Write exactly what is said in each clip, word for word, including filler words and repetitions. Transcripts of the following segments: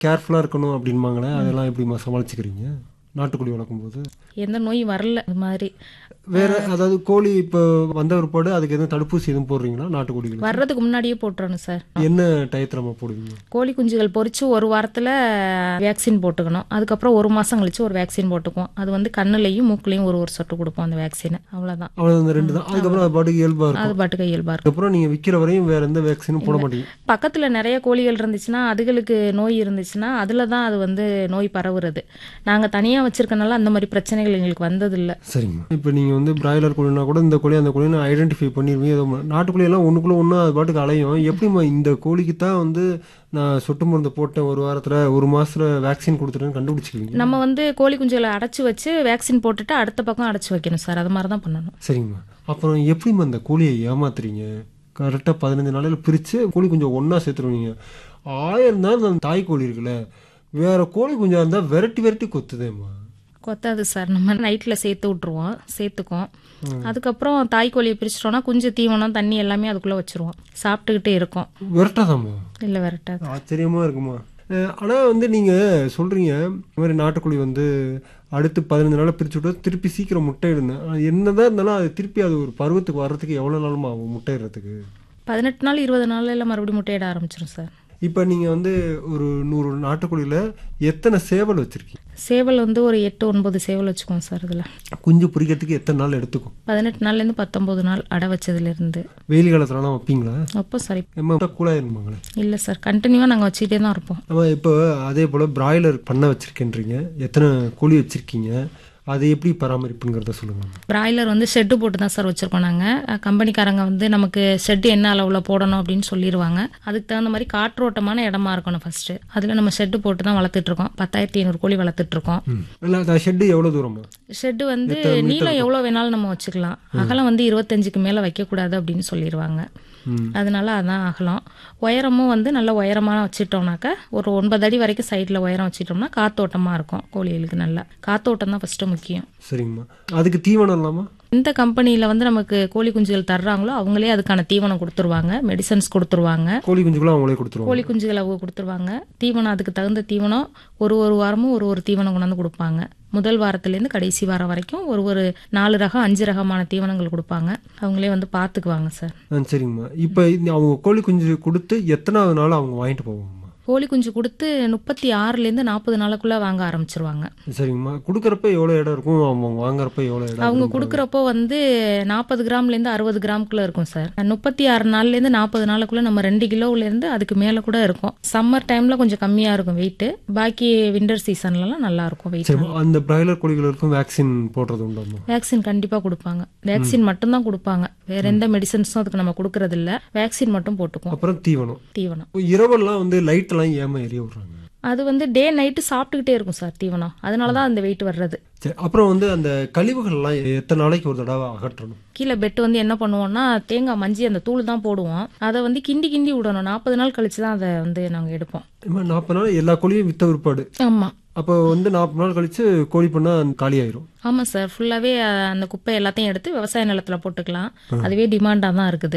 கேர்ஃபுல்லா இருக்கணும் அப்படின்பாங்களே, அதெல்லாம் எப்படிம்மா சமாளிச்சுக்கிறீங்க நாட்டுக்கோழி வளர்க்கும்போது? எந்த நோயும் வரல அது மாதிரி. வேற அதாவது கோழி இப்போ வந்த பிற்பாடு அதுக்கு எதுவும் தடுப்பூசி எதுவும் போடுறீங்களா நாட்டுக்கோழிகளுக்கு? வர்றதுக்கு முன்னாடியே போட்டுறணும் சார். என்ன டயத்துல போடுவீங்க? கோழி குஞ்சுகள் பொரிச்சு ஒரு வாரத்தில் வேக்சின் போட்டுக்கணும். அதுக்கப்புறம் ஒரு மாதம் கழிச்சு ஒரு வேக்சின் போட்டுக்குவோம். அது வந்து கண்ணுலையும் மூக்குலையும் ஒரு ஒரு சொட்டு கொடுப்போம் அந்த வேக்சினை. அவ்வளோதான். அவ்வளோ இந்த ரெண்டு தான். அதுக்கப்புறம் அது பாட்டுக்கு இயல்பா இருக்கும். அது பாட்டுக்கு இயல்பா இருக்கும். அதுக்கப்புறம் நீங்கள் விற்கிற வரையும் வேற எந்த வேக்சினும் போட மாட்டீங்க? பக்கத்தில் நிறைய கோழிகள் இருந்துச்சுன்னா அதுகளுக்கு நோய் இருந்துச்சுன்னா அதில் தான் அது வந்து நோய் பரவுறது. நாங்கள் தனியாக வச்சிருக்கனால அந்த மாதிரி பிரச்சனைகள் எங்களுக்கு வந்ததில்லை. சரிங்க. இப்போ நீங்கள் வந்து பிராய்லர் கோழினா கூட இந்த கோழி அந்த கோழின்னு ஐடென்டிஃபை பண்ணிடுவீங்க. ஏதோ நாட்டுக்கோழி எல்லாம் ஒன்றுக்குள்ளே ஒன்றா அது பாட்டுக்கு அலையும். எப்படிம்மா இந்த கோழிக்கு தான் வந்து நான் சொட்டு மருந்து போட்டேன் ஒரு வாரத்தில் ஒரு மாதத்தில் வேக்சின் கொடுத்துட்டேன்னு கண்டுபிடிச்சிருவீங்க? நம்ம வந்து கோழி குஞ்சுகளை அடைச்சி வச்சு வேக்சின் போட்டுட்டு அடுத்த பக்கம் அடைச்சி வைக்கணும் சார். அது மாதிரி தான் பண்ணணும். சரிங்கம்மா. அப்புறம் எப்படிம்மா அந்த கோழியை ஏமாத்துறீங்க? கரெக்டாக பதினஞ்சு நாளையில் பிரித்து கோழி கொஞ்சம் ஒன்றா சேர்த்துருவீங்க. ஆயிரம் தான் அந்த தாய் கோழி இருக்குல்ல, வேற கோழி குஞ்சா இருந்தால் விரட்டி விரட்டி கொத்துதேம்மா. கொத்தாது சார். நம்ம நைட்டில் சேர்த்து விட்ருவோம், சேர்த்துக்கும். அதுக்கப்புறம் தாய் கோழியை பிரிச்சிட்டோம்னா குஞ்சு தீவனம் தண்ணி எல்லாமே அதுக்குள்ளே வச்சுருவோம், சாப்பிட்டுக்கிட்டே இருக்கும். விரட்டாதாம்மா? இல்லை விரட்டாது. ஆச்சரியமாக இருக்குமா. ஆனால் வந்து நீங்கள் சொல்கிறீங்க இந்த மாதிரி நாட்டுக்கோழி வந்து அடுத்து பதினஞ்சு நாளில் பிரித்து விட்டா திருப்பி சீக்கிரம் முட்டையிடுங்க. என்னதான் இருந்தாலும் அது திருப்பி அது ஒரு பருவத்துக்கு வர்றதுக்கு எவ்வளோ நாளுமா ஆகும் முட்டையிடுறதுக்கு? பதினெட்டு நாள் இருபது நாள் எல்லாம் மறுபடியும் முட்டையிட ஆரம்பிச்சிடும் சார். இப்போ நீங்கள் வந்து ஒரு நூறு நாட்டுக்கோழியில் எத்தனை சேவல் வச்சுருக்கீங்க? சேவல் வந்து ஒரு எட்டு ஒன்பது சேவல் வச்சுக்கோங்க சார். இதில் குஞ்சு பொரிக்கிறதுக்கு எத்தனை நாள் எடுத்துக்கும்? பதினெட்டு நாள்லேருந்து பத்தொம்போது நாள் அடை வச்சதுலேருந்து. வெயில் காலத்துலலாம் வைப்பீங்களா? அப்போ சரி கூலாயிருமாங்களே? இல்லை சார், கண்டினியூவாக நாங்கள் வச்சுக்கிட்டே தான் இருப்போம். நம்ம இப்போ அதே போல் பிராய்லர் பண்ண வச்சுருக்கேன்றீங்க, எத்தனை கோழி வச்சுருக்கீங்க, அது எப்படி பராமரிப்புங்கிறத சொல்லுங்கள். பிராய்லர் வந்து ஷெட்டு போட்டு தான் சார் வச்சுருக்கோம் நாங்கள். கம்பெனிக்காரங்க வந்து நமக்கு ஷெட்டு என்ன அளவில் போடணும் அப்படின்னு சொல்லிடுவாங்க. அதுக்கு தகுந்த மாதிரி காற்றோட்டமான இடமா இருக்கணும் ஃபர்ஸ்ட்டு. அதில் நம்ம ஷெட்டு போட்டு தான் வளர்த்துட்ருக்கோம். பத்தாயிரத்தி ஐநூறு கோழி வளர்த்துட்ருக்கோம். இல்லை ஷெட்டு எவ்வளோ தூரமா? ஷெட்டு வந்து நீளம் எவ்வளோ வேணாலும் நம்ம வச்சுக்கலாம். அகலம் வந்து இருபத்தஞ்சுக்கு மேலே வைக்கக்கூடாது அப்படின்னு சொல்லிடுவாங்க. அதனால அதான் அகலம். உயரமும் வந்து நல்ல உயரமான வச்சுட்டோம்னாக்கா ஒரு ஒன்பது அடி வரைக்கும் சைடில் உயரம் வச்சுட்டோம்னா காத்தோட்டமாக இருக்கும் கோழிகளுக்கு. நல்லா காத்தோட்டம் தான் ஃபஸ்ட்டு முக்கியம். சரிங்கம்மா. அதுக்கு தீவனம் இல்லாமல் இந்த கம்பெனியில் வந்து நமக்கு கோழி குஞ்சுகள் தர்றாங்களோ அவங்களே அதுக்கான தீவனம் கொடுத்துருவாங்க, மெடிசன்ஸ் கொடுத்துருவாங்க. கோழி குஞ்சுகளும் அவங்களே கொடுத்துருவாங்க? கோழி குஞ்சுகள் அவங்க கொடுத்துருவாங்க. தீவனம் அதுக்கு தகுந்த தீவனம் ஒரு ஒரு வாரமும் ஒரு ஒரு தீவனம் கொண்டாந்து கொடுப்பாங்க. முதல் வாரத்துலேருந்து கடைசி வாரம் வரைக்கும் ஒரு ஒரு நாலு ரகம் அஞ்சு ரகமான தீவனங்கள் கொடுப்பாங்க. அவங்களே வந்து பார்த்துக்குவாங்க சார். சரிங்கம்மா. இப்போ அவங்க கோழி குஞ்சு கொடுத்து எத்தனாவது நாள் அவங்க வாங்கிட்டு போவாங்க? கோழி குஞ்சு கொடுத்து முப்பத்தி ஆறுலேருந்து நாற்பது நாளுக்குள்ளே வாங்க ஆரம்பிச்சிருவாங்க. சரிங்கம்மா. கொடுக்குறப்ப எவ்வளோ இடம் இருக்கும்? அவங்க வாங்குறப்ப எவ்வளோ இடம்? அவங்க கொடுக்குறப்போ வந்து நாற்பது கிராம்லேருந்து அறுபது கிராமுக்குள்ளே இருக்கும் சார். முப்பத்தி ஆறு நாள்லேருந்து நாற்பது நாளுக்குள்ளே நம்ம ரெண்டு கிலோவிலேருந்து அதுக்கு மேலே கூட இருக்கும். சம்மர் டைமில் கொஞ்சம் கம்மியாக இருக்கும் வெயிட்டு. பாக்கி விண்டர் சீசன்லலாம் நல்லா இருக்கும் வெயிட். அந்த பிராய்லர் கோழிகளுக்கும் வேக்சின் போடுறது உண்டா? வேக்சின் கண்டிப்பாக கொடுப்பாங்க. வேக்சின் மட்டும்தான் கொடுப்பாங்க, வேற எந்த மெடிசன்ஸும் அதுக்கு நம்ம கொடுக்கறது இல்லை. வேக்சின் மட்டும் போட்டுக்குவோம். அப்புறம் தீவனம் தீவனம் இரவெல்லாம் வந்து லைட் எல்லாம் ஏமா எரிய விடுறாங்க? அது வந்து டே நைட்டு சாப்பிட்டுக்கிட்டே இருக்கும் சார் தீவனம். அதனால தான் அந்த வெயிட் வர்றது. சரி. அப்புறம் வந்து அந்த கழிவுகள்லாம் எத்தனை நாளைக்கு ஒரு தடவை அகற்றணும்? கீழே பெட்டு வந்து என்ன பண்ணுவோம்னா தேங்காய் மஞ்சி அந்த தூள் தான் போடுவோம். அதை வந்து கிண்டி கிண்டி விடணும். நாற்பது நாள் கழிச்சு தான் அதை வந்து நாங்கள் எடுப்போம். நாற்பது நாள் எல்லா கோழியும் வித்த விற்பாடு? ஆமாம். அப்போ வந்து நாற்பது நாள் கழிச்சு கோழி பண்ணா காலி ஆயிரும்? ஆமாம் சார். ஃபுல்லாகவே அந்த குப்பை எல்லாத்தையும் எடுத்து விவசாய நிலத்தில் போட்டுக்கலாம். அதுவே டிமாண்டாக தான் இருக்குது.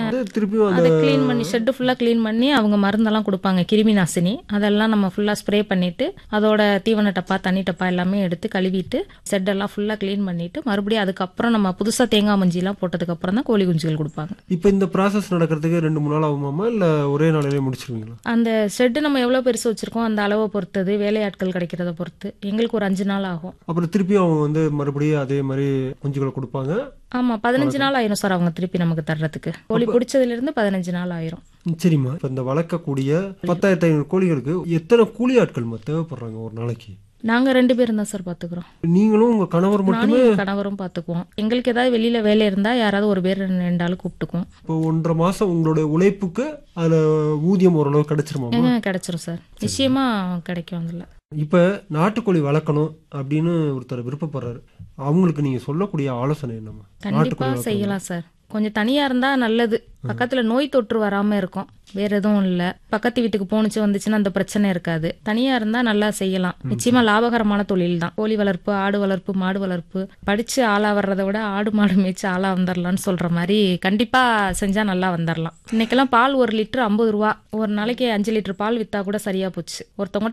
அதை க்ளீன் பண்ணி ஷெட்டு ஃபுல்லாக க்ளீன் பண்ணி அவங்க மருந்தெல்லாம் கொடுப்பாங்க, கிருமி நாசினி. அதெல்லாம் நம்ம ஃபுல்லாக ஸ்ப்ரே பண்ணிவிட்டு அதோட தீவன டப்பா தண்ணி டப்பா எல்லாமே எடுத்து கழுவிட்டு ஷெட்டெல்லாம் ஃபுல்லாக க்ளீன் பண்ணிவிட்டு மறுபடியும் அதுக்கப்புறம் நம்ம புதுசாக தேங்காய் மஞ்சிலாம் போட்டதுக்கப்புறம் தான் கோழி குஞ்சுகள் கொடுப்பாங்க. இப்போ இந்த ப்ராசஸ் நடக்கிறதுக்கு ரெண்டு மூணு நாள் ஆகுமாமா இல்லை ஒரே நாளிலே முடிச்சிருவீங்களா? அந்த ஷெட்டு நம்ம எவ்வளோ பெருசு வச்சுருக்கோம் அந்த அளவை பொறுத்தது, வேலையாட்கள் கிடைக்கிறத பொறுத்து எங்களுக்கு ஒரு அஞ்சு நாள் ஆகும். அப்புறம் திருப்பியும் அவங்க வந்து மறுபடியும் அதே மாதிரி குஞ்சுகளை கொடுப்பாங்க? ஆமா, பதினஞ்சு நாள் ஆயிரும் சார் அவங்க திருப்பி நமக்கு தர்றதுக்கு. கோழி பிடிச்சதுல இருந்து பதினஞ்சு நாள் ஆயிரும். சரிம்மா. இப்போ இந்த வளர்க்கக்கூடிய பத்தாயிரத்தி ஐநூறு கோழிகளுக்கு எத்தனை கூலி ஆட்கள் தேவைப்படுறாங்க ஒரு நாளைக்கு? நாங்க ரெண்டு பேரும் தான் சார் பாத்துக்கிறோம். நீங்களும் உங்க கணவர் மட்டுமே? கணவரும் பாத்துக்குவோம். எங்களுக்கு ஏதாவது வெளியில வேலை இருந்தா யாராவது ஒரு பேர் ரெண்டு ஆளு கூப்பிட்டுக்குவோம். இப்போ ஒன்றரை மாசம் உங்களோட உழைப்புக்கு அதுல ஊதியம் ஓரளவு கிடைச்சிருமா? கிடைச்சிரும் சார், நிச்சயமா கிடைக்கும். அதுல இப்ப நாட்டுக்கோழி வளர்க்கணும் அப்படின்னு ஒருத்தர் விருப்பப்படுறாரு, அவங்களுக்கு நீங்க சொல்லக்கூடிய ஆலோசனை என்னமா? கண்டிப்பா செய்யலாம் சார். கொஞ்சம் தனியா இருந்தா நல்லது. பக்கத்துல நோய் தொற்று வராம இருக்கும், வேற எதுவும் இல்ல. பக்கத்து வீட்டுக்கு போனுச்சு வந்துச்சுன்னா அந்த பிரச்சனை இருக்காது. தனியா இருந்தா நல்லா செய்யலாம். நிச்சயமா லாபகரமான தொழில் தான் கோழி வளர்ப்பு, ஆடு வளர்ப்பு, மாடு வளர்ப்பு. படிச்சு ஆளா வர்றதை விட ஆடு மாடு மேய்ச்சி ஆளா வந்துடலாம்னு சொல்ற மாதிரி கண்டிப்பா செஞ்சா நல்லா வந்துடலாம். இன்னைக்கெல்லாம் பால் ஒரு லிட்டர் ஐம்பது ரூபா. ஒரு நாளைக்கு அஞ்சு லிட்டர் பால் வித்தா கூட சரியா போச்சு. ஒருத்தவங்க